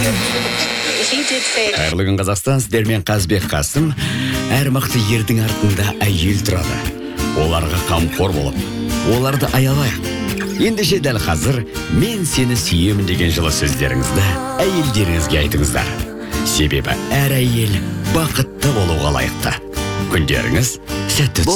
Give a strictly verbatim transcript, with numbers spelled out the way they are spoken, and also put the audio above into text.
Қайырлы күн, Қазақстан, сіздермен Қазбек Қасым. Әр мықты ердің артында әйел тұрады. Оларға қамқор болып, оларды аялайық. Ендеше дәл қазір мен сені сүйемін деген жылы сөздеріңізді әйелдеріңізге айтыңыздар. Себебі әр әйел бақытты болуға лайықты. Күндеріңіз сәтті өтсін.